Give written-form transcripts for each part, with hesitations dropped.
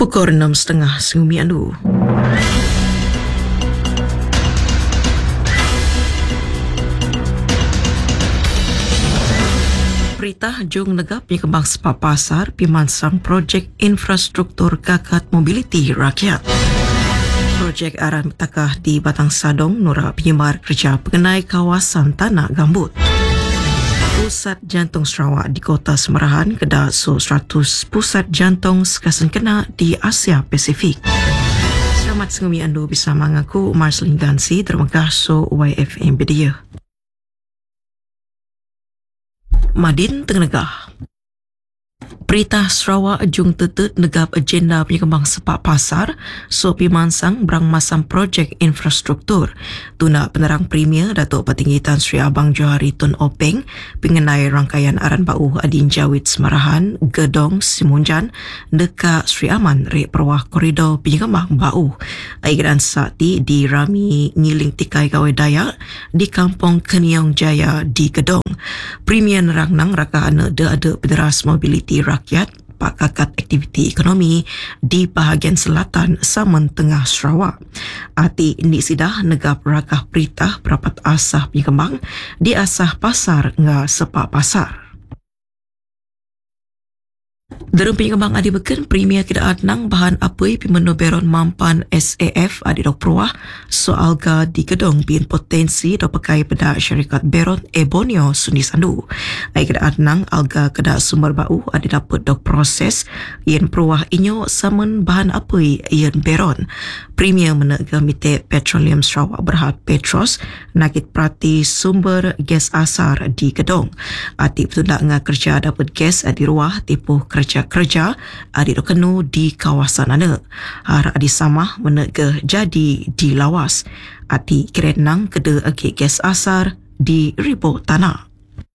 Pukul 6.30 Sumi Andu. Perintah Jung Negap Penyekembang Sepak Pasar pimansang projek infrastruktur kakat mobiliti rakyat. Projek aran takah di Batang Sadong Nora penyemar kerja pengenai kawasan tanah gambut. Pusat Jantung Sarawak di Kota Semerahan kedah 100 pusat jantung sekasen kena di Asia Pasifik. Selamat sengumi anda bisa mengaku Marcelin Gansi terima kasih YFM Bedia. Madin Tenggah. Perintah Sarawak Jung Tetut negap agenda penyekembang sepak pasar so pimansang berang masam projek infrastruktur. Tuna penerang Premier Datuk Petinggi Tan Sri Abang Johari Tun Openg pengenai rangkaian aran bau Adin Jawid Semerahan, Gedong, Simunjan, Deka Sri Aman, Rek Perwah Koridor Penyekembang Bau. Aikiran sakti di Rami Ngiling Tikai Gawai Dayak di Kampung Keniong Jaya di Gedong. Premier nerang nang raka ana ada Pederas Mobiliti Rakyat Pakakat Aktiviti Ekonomi di bahagian selatan Samen Tengah Sarawak. Ati ini sidah negap rakah perintah berapat asah penyekembang di asah pasar nga sepak pasar. Dalam penyekembang adi beken Premier kira adnang bahan apui pimenu beron mampan SAF adi dok peruah soal ga di gedong bin potensi dok pakai pada syarikat beron Ebonio Sundi Sandu. Ai kira adnang alga keda sumber bau adi dapat dok proses yen peruah inyo samen bahan apui yen beron. Premier menega mite Petroleum Sarawak Berhad Petros nakit prati sumber gas asar di gedong. Ati bertundak nga kerja dapat gas adi ruah tipu kerja adi dokenu di kawasan ana. Har adi samah menega jadi di lawas. Ati kerenang kede agi gas asar di ribu tanah.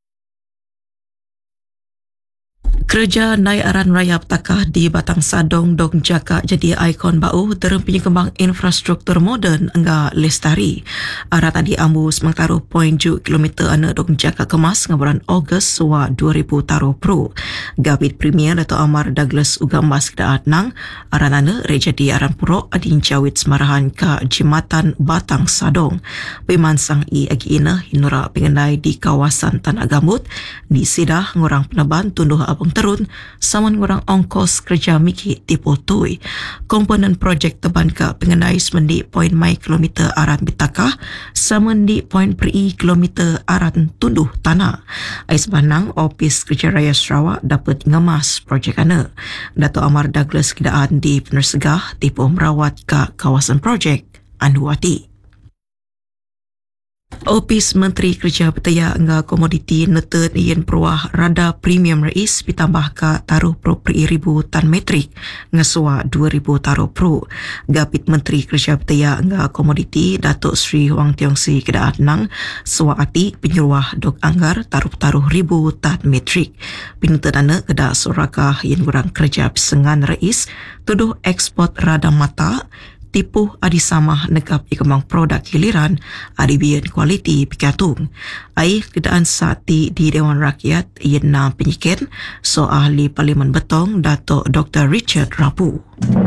Kerja naik aran raya takah di Batang Sadong dong jaka jadi ikon bau dalam penyekembang infrastruktur moden enggak lestari. Arah tadi ambu semangtaruh 0.7 km ana dong jaka kemas ngabulan Ogos suwa 2000 taruh pro. Gabit Premier Dato' Amar Douglas Ugambas kedaat nang aran ana rejadi aran purok adin Jawid Semerahan ke Jimatan Batang Sadong. Pimansang i agi ina hinura pengenai di kawasan Tanah Gambut di sidah ngurang peneban tunduh abang terun saman ngurang ongkos kerja miki tipotui. Komponen projek teban ke pengenai semendi poin mai kilometer aran bitakah semendi poin peri kilometer aran tunduh tanah. Ais banang Opis Kerja Raya Sarawak dapat ngemas projek ana. Dato' Amar Douglas kedaan di penersegah tipu merawat ke kawasan projek Anduati. Opis Menteri Kerja Petaya nga komoditi netet yen peruah rada premium rais ditambah ke taruh pro per 1000 tan metrik ngesua 2000 taruh pro. Gapit Menteri Kerja Petaya nga komoditi Datuk Sri Wang Tiong Si kedaat nang suaati penyuruh dok anggar taruh 1000 tan metrik. Pinutadana kedak sorakah yen kurang kerja pesengan rais tuduh ekspor rada mata tipu adi samah negap ikembang produk hiliran adi bian kualiti pikatung. Ai kedaan sakti di Dewan Rakyat yen na penyikin so ahli Parlimen Betong Dato' Dr. Richard Rapu.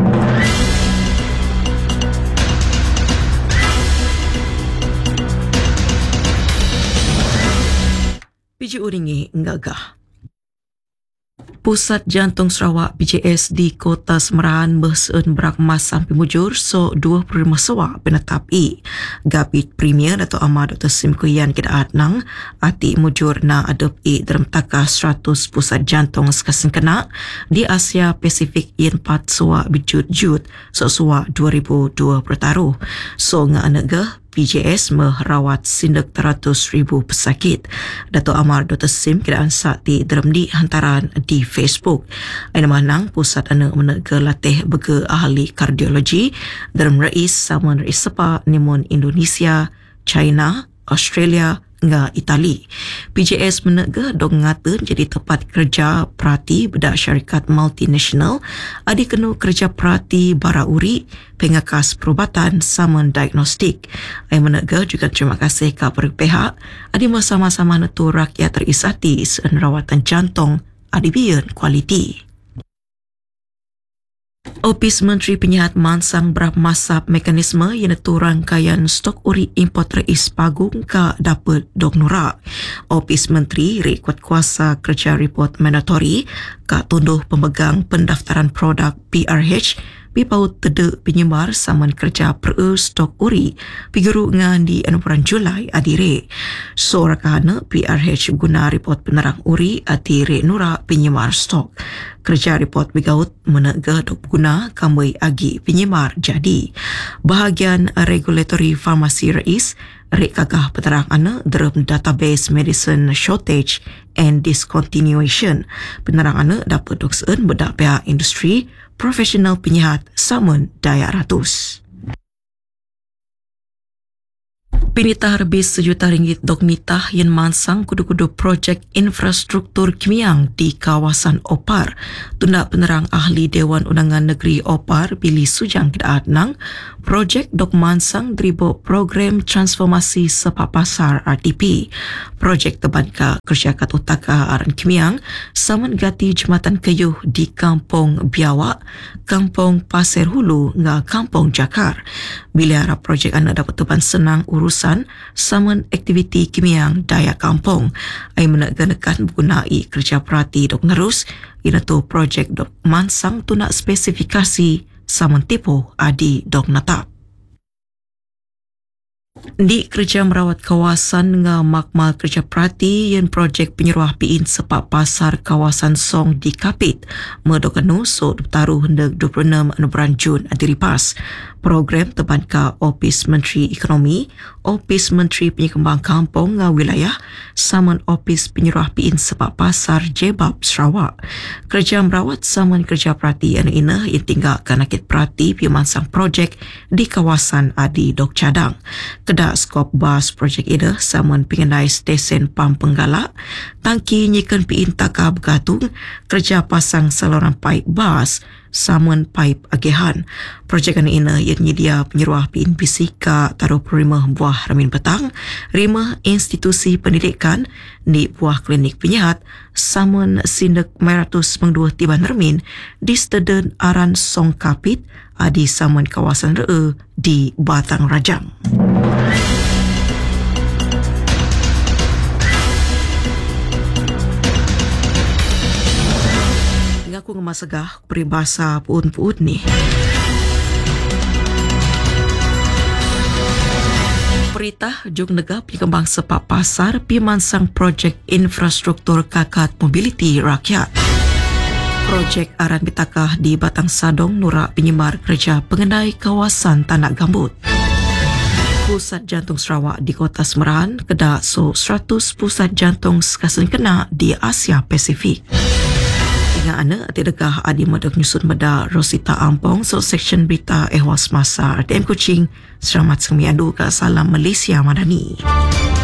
Piji uringi ngagah. Pusat Jantung Sarawak BJS di Kota Semerahan berseun berak mas sampai mujur so 25 sewa penetap i. Gabit Premier Dato' Ahmad Dr. Sim Kuyan kedaat nang ati mujur na adop i dalam takah 100 pusat jantung sekasen kena di Asia Pasifik yen 4 sewa bijut-jut so sewa 2020 taruh. So nga anegah BJS merawat sindak 100,000 pesakit. Dato' Amar Dr. Sim kiraan sakti dalam di hantaran di Facebook. Aina manang pusat ana menega latih bege ahli kardiologi dalam rais saman rais sepa nimun Indonesia, China, Australia, nga Itali. PJS menega dong ngata jadi tempat kerja perhati bedak syarikat multinasional adi kenu kerja perhati bara uri pengakas perubatan saman diagnostik. Ai menega juga terima kasih kepada pihak adi sama-sama netu rakyat terisati sen rawatan jantung adi bian kualiti. Opis Menteri Penyihat Mansang bermasap mekanisme yang itu rangkaian stok uri import reis pagung ke dapat dok nurak. Opis Menteri rekod kuasa kerja report mandatory ke tunduh pemegang pendaftaran produk PRH pipaut tedek penyembar saman kerja stok uri piguru ngan di anupuran Julai adire. Sorakana PRH guna report penerang uri adire nura penyembar stok. Kerja report bigaut menegah dok guna kamai agi penyembar jadi. Bahagian regulatory farmasi reis rek kagah peterang ana dalam database medicine shortage and discontinuation. Penerang ana dapat doksen bedak pihak industri profesional penyihat samun daya ratus. Pinitah rebis RM1 dok nitah yang mansang kudu-kudu projek infrastruktur kimiang di kawasan Opar. Tunda penerang ahli Dewan Undangan Negeri Opar Billy Sujang kedaat nang projek dok mansang dribo program transformasi sepak pasar RTP. Projek tebanka kerjakat utaka aran kimiang saman gati Jematan Keyuh di Kampung Biawak, Kampung Pasir Hulu nga Kampung Jakar. Bila harap projek anda dapat teban senang urusan saman aktiviti kimiang daya kampung. Ai meneganakan menggunai kerja perhati dok ngerus ina tu projek dok mansang tu nak spesifikasi saman tipu adi dok natap. Di kerja merawat kawasan nga makmal kerja perhati yang projek penyeruah piin sepak pasar kawasan Song di Kapit medokanu so taruh hendak 26 bulan Jun adiripas. Program tebanka Opis Menteri Ekonomi, Opis Menteri Penyekembang Kampung nga wilayah saman Opis Penyeruah Piin Sepak Pasar Jebab Sarawak. Kerja merawat saman kerja perhati ina yang tinggal kanakit perhati pimansang projek di kawasan Adi Dok Cadang. Kedak skop bas projek ina saman pengendai stesen pam penggalak, tangki nyikan piin taka bergatung, kerja pasang saluran paip bas, saman paip agihan. Projek ina yang nyedia penyeruah piin bisika taruh perimah buah ramin petang, rimah institusi pendidikan di buah klinik penyihat, saman sindak 502 tiban ramin di steden aran Song Kapit adi saman kawasan Re'e di Batang Rajang. Aku ngemasagah peribahasa puun-puun ni. Peritah jog negah pikembang sepak pasar pimansang projek infrastruktur kakat mobiliti rakyat. Projek aran bitakah di Batang Sadong nurak penyembar kerja pengendai kawasan Tanah Gambut. Pusat Jantung Sarawak di Kota Semerahan kedak so 100 pusat jantung sekasen kena di Asia Pasifik. Dengan anda tidakah adi madak nyusun meda Rosita Ampong so seksyen berita ehwas masa RTM Kuching. Selamat semiandu ke Salam Malaysia Madani.